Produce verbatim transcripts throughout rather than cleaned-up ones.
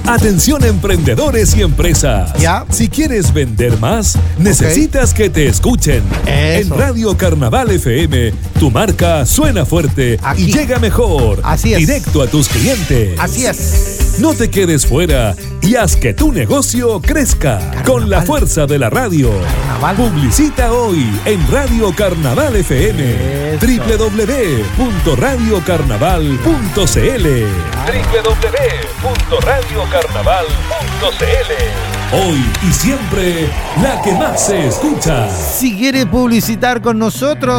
Atención emprendedores y empresas. ¿Ya? Si quieres vender más, necesitas okay. que te escuchen. Eso. En Radio Carnaval F M, tu marca suena fuerte Aquí. y llega mejor. Así es. Directo a tus clientes. Así es. No te quedes fuera y haz que tu negocio crezca. Carnaval. Con la fuerza de la radio. Carnaval. Publicita hoy en Radio Carnaval F M. doble u doble u doble u punto radio carnaval punto c l. doble u doble u doble u punto radio carnaval punto c l. Hoy y siempre, la que más se escucha. Si quieres publicitar con nosotros,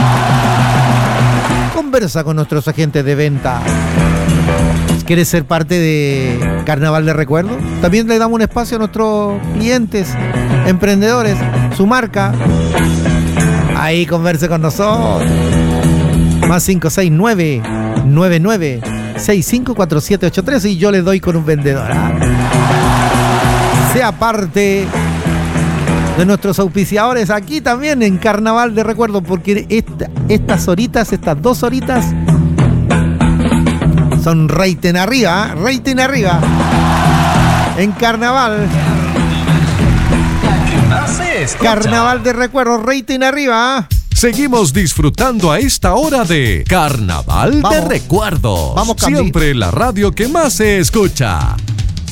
conversa con nuestros agentes de venta. ¿Quieres ser parte de Carnaval de Recuerdo? También le damos un espacio a nuestros clientes, emprendedores, su marca. Ahí converse con nosotros. Más cinco seis nueve, nueve nueve, seis cinco cuatro siete ocho tres y yo le doy con un vendedor. ¿Ah? Sea parte de nuestros auspiciadores aquí también en Carnaval de Recuerdo, porque esta, estas horitas, estas dos horitas son rating arriba, ¿eh? Rating arriba en Carnaval. Carnaval de Recuerdo, rating arriba. Seguimos disfrutando a esta hora de Carnaval Vamos. de Recuerdos. Vamos, Cambi. Siempre la radio que más se escucha.